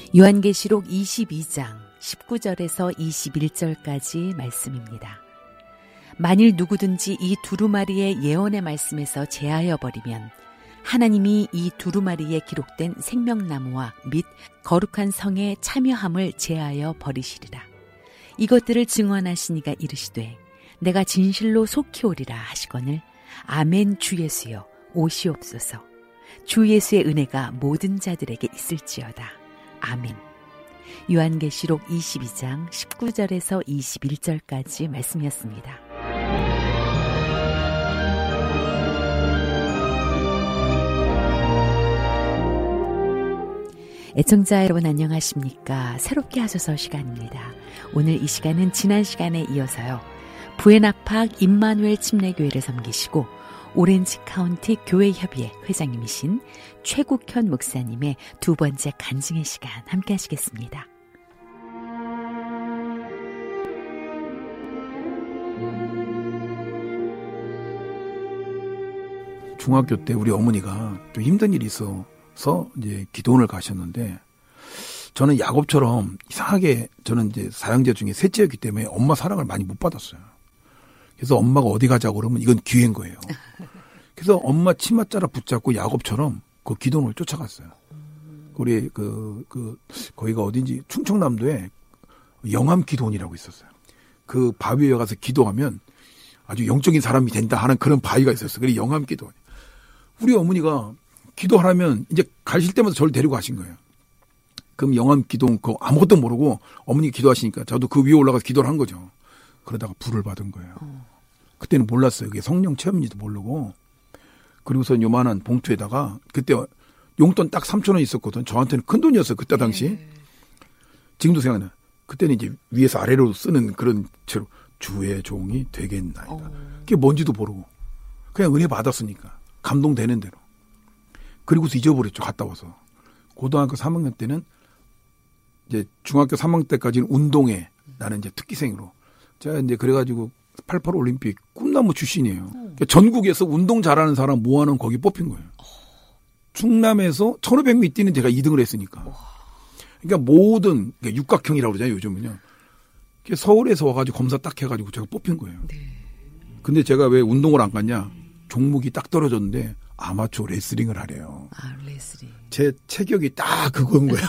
요한계시록 22장 19절에서 21절까지 말씀입니다. 만일 누구든지 이 두루마리의 예언의 말씀에서 제하여 버리면 하나님이 이 두루마리에 기록된 생명나무와 및 거룩한 성의 참여함을 제하여 버리시리라. 이것들을 증언하시니가 이르시되 내가 진실로 속히 오리라 하시거늘 아멘. 주 예수여 오시옵소서. 주 예수의 은혜가 모든 자들에게 있을지어다. 아멘. 요한계시록 22장 19절에서 21절까지 말씀이었습니다. 애청자 여러분 안녕하십니까? 새롭게 하소서 시간입니다. 오늘 이 시간은 지난 시간에 이어서요. 부에나팍 임마누엘 침례교회를 섬기시고 오렌지 카운티 교회협의회 회장님이신 최국현 목사님의 두 번째 간증의 시간 함께 하시겠습니다. 중학교 때 우리 어머니가 좀 힘든 일이 있어서 이제 기도원을 가셨는데 저는 야곱처럼 이상하게 저는 이제 사형제 중에 셋째였기 때문에 엄마 사랑을 많이 못 받았어요. 그래서 엄마가 어디 가자고 그러면 이건 기회인 거예요. 그래서 엄마 치맛자락 붙잡고 야곱처럼 그 기도원을 쫓아갔어요. 우리 거기가 어딘지 충청남도에 영암 기도원이라고 있었어요. 그 바위에 가서 기도하면 아주 영적인 사람이 된다 하는 그런 바위가 있었어요. 그게 영암 기도원. 우리 어머니가 기도하라면 이제 가실 때마다 저를 데리고 가신 거예요. 그럼 영암 기도원 그 아무것도 모르고 어머니 기도하시니까 저도 그 위에 올라가서 기도를 한 거죠. 그러다가 불을 받은 거예요. 그때는 몰랐어요. 그게 성령 체험인지도 모르고. 그리고선 요만한 봉투에다가 그때 용돈 딱 3,000원 있었거든. 저한테는 큰 돈이었어요. 그때 당시. 지금도 생각나요. 그때는 이제 위에서 아래로 쓰는 그런 채로 주의 종이 되겠나이다. 그게 뭔지도 모르고 그냥 은혜 받았으니까 감동되는 대로. 그리고서 잊어버렸죠. 갔다 와서. 고등학교 3학년 때는 이제 중학교 3학년 때까지는 운동회 나는 이제 특기생으로 제가 이제 그래가지고 88 올림픽 꿈나무 출신이에요. 그러니까 전국에서 운동 잘하는 사람 모아놓은 거기 뽑힌 거예요. 충남에서 1500m 뛰는 제가 2등을 했으니까. 그러니까 모든 그러니까 육각형이라고 그러잖아요. 요즘은요. 서울에서 와가지고 검사 딱 해가지고 제가 뽑힌 거예요. 근데 제가 왜 운동을 안 갔냐. 종목이 딱 떨어졌는데 아마추어 레슬링을 하래요. 아, 레슬링. 제 체격이 딱 그건 거예요.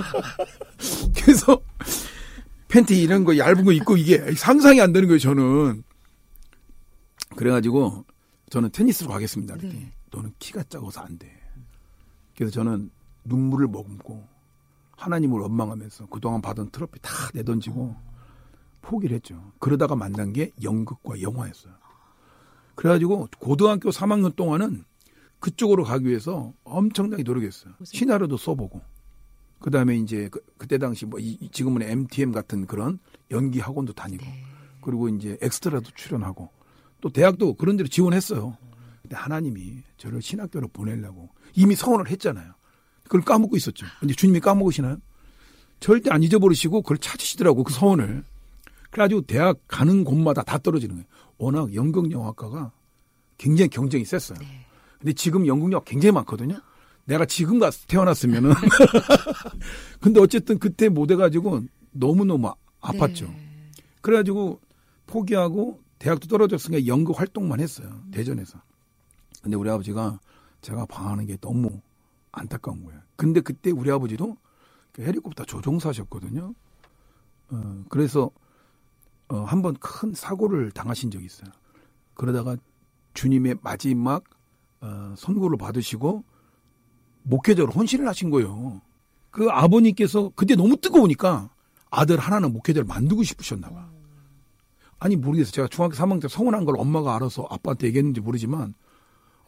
그래서 팬티 이런 거 얇은 거 입고 이게 상상이 안 되는 거예요, 저는. 그래가지고 저는 테니스로 가겠습니다. 네. 너는 키가 작아서 안 돼. 그래서 저는 눈물을 머금고 하나님을 원망하면서 그동안 받은 트로피 다 내던지고 포기를 했죠. 그러다가 만난 게 연극과 영화였어요. 그래가지고 고등학교 3학년 동안은 그쪽으로 가기 위해서 엄청나게 노력했어요. 시나리오도 써보고. 그 다음에 이제 그때 당시 뭐 지금은 MTM 같은 그런 연기 학원도 다니고. 그리고 이제 엑스트라도 출연하고. 또 대학도 그런 데로 지원했어요. 근데 하나님이 저를 신학교로 보내려고 이미 서원을 했잖아요. 그걸 까먹고 있었죠. 근데 주님이 까먹으시나요? 절대 안 잊어버리시고 그걸 찾으시더라고, 그 서원을. 그래가지고 대학 가는 곳마다 다 떨어지는 거예요. 워낙 연극영화과가 굉장히 경쟁이 셌어요. 근데 지금 연극영화 굉장히 많거든요. 내가 지금 태어났으면은. 근데 어쨌든 그때 못 해가지고 너무너무 아팠죠. 그래가지고 포기하고 대학도 떨어졌으니까 연극 활동만 했어요. 대전에서. 근데 우리 아버지가 제가 방황하는 게 너무 안타까운 거예요. 근데 그때 우리 아버지도 헬리콥터 조종사셨거든요. 그래서 한번 큰 사고를 당하신 적이 있어요. 그러다가 주님의 마지막 선고를 받으시고 목회자로 헌신을 하신 거예요. 그 아버님께서 그때 너무 뜨거우니까 아들 하나는 목회자를 만들고 싶으셨나 봐. 아니 모르겠어요. 제가 중학교 3학년 때 서운한 걸 엄마가 알아서 아빠한테 얘기했는지 모르지만